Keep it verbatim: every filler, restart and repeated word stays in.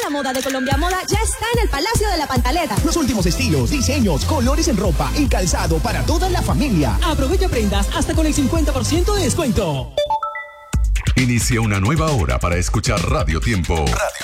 la moda de Colombia Moda ya está en el Palacio de la Pantaleta. Los últimos estilos, diseños, colores en ropa y calzado para toda la familia. Aprovecha prendas hasta con el cincuenta por ciento de descuento. Inicia una nueva hora para escuchar Radio Tiempo. Radio